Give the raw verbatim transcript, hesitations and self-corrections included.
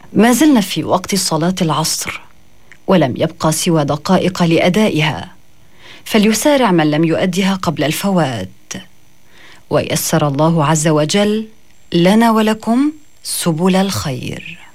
ما زلنا في وقت صلاة العصر، ولم يبقى سوى دقائق لأدائها، فليسارع من لم يؤدها قبل الفوات. ويسر الله عز وجل لنا ولكم سبل الخير.